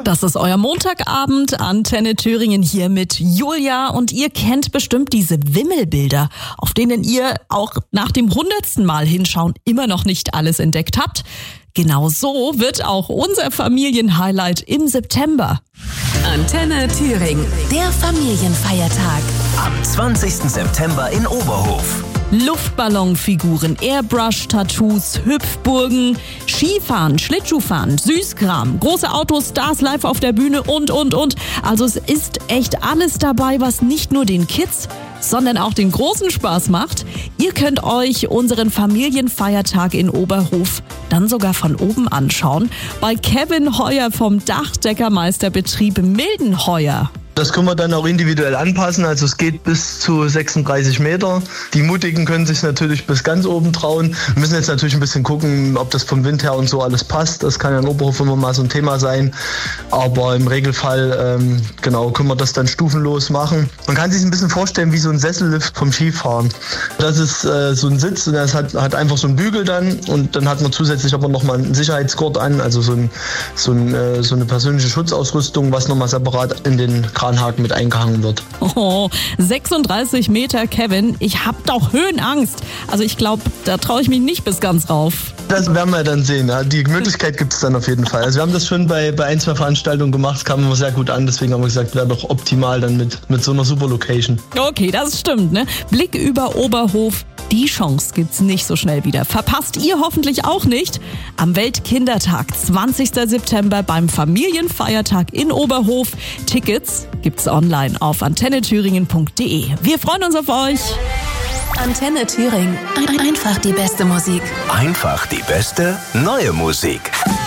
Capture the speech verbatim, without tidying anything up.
Das ist euer Montagabend, Antenne Thüringen hier mit Julia. Und ihr kennt bestimmt diese Wimmelbilder, auf denen ihr auch nach dem hundertsten Mal hinschauen immer noch nicht alles entdeckt habt. Genau so wird auch unser Familienhighlight im September. Antenne Thüringen, der Familienfeiertag. Am zwanzigsten September in Oberhof. Luftballonfiguren, Airbrush-Tattoos, Hüpfburgen, Skifahren, Schlittschuhfahren, Süßkram, große Autos, Stars live auf der Bühne und, und, und. Also es ist echt alles dabei, was nicht nur den Kids, sondern auch den großen Spaß macht. Ihr könnt euch unseren Familienfeiertag in Oberhof dann sogar von oben anschauen. Bei Kevin Heuer vom Dachdeckermeisterbetrieb Mildenheuer. Das können wir dann auch individuell anpassen, also es geht bis zu sechsunddreißig Meter. Die Mutigen können sich natürlich bis ganz oben trauen. Wir müssen jetzt natürlich ein bisschen gucken, ob das vom Wind her und so alles passt. Das kann ja in Oberhof immer mal so ein Thema sein. Aber im Regelfall, ähm, genau, können wir das dann stufenlos machen. Man kann sich ein bisschen vorstellen wie so ein Sessellift vom Skifahren. Das ist äh, so ein Sitz und das hat, hat einfach so einen Bügel dann und dann hat man zusätzlich aber nochmal einen Sicherheitsgurt an, also so, ein, so, ein, äh, so eine persönliche Schutzausrüstung, was nochmal separat in den Kranhaken mit eingehangen wird. Oh, sechsunddreißig Meter, Kevin. Ich hab doch Höhenangst. Also ich glaube, da traue ich mich nicht bis ganz rauf. Das werden wir dann sehen. Ja. Die Möglichkeit gibt es dann auf jeden Fall. Also wir haben das schon bei, bei ein, zwei Veranstaltungen gemacht, kam immer sehr gut an. Deswegen haben wir gesagt, wäre doch optimal dann mit, mit so einer super Location. Okay, das stimmt, ne? Blick über Oberhof. Die Chance gibt's nicht so schnell wieder. Verpasst ihr hoffentlich auch nicht. Am Weltkindertag, zwanzigsten September beim Familienfeiertag in Oberhof. Tickets gibt's online auf antenne thüringen punkt de. Wir freuen uns auf euch. Antenne Thüringen. Einfach die beste Musik. Einfach die beste neue Musik.